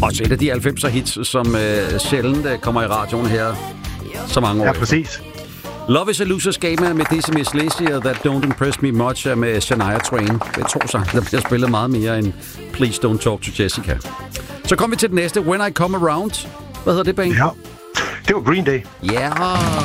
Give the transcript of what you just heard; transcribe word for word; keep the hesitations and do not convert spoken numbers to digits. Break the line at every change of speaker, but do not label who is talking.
Også et af de halvfemser hits, som øh, sjældent øh, kommer i radioen her så mange år.
Ja, præcis.
Love is a Loser's Game med Dizzy Miss Lizzy og That Don't Impress Me Much med Shania Twain. Det er to sange, der bliver spillet meget mere end Please Don't Talk to Jessica. Så kommer vi til den næste, When I Come Around. Hvad hedder det, Bang?
Ja, det var Green Day.
Ja. Yeah.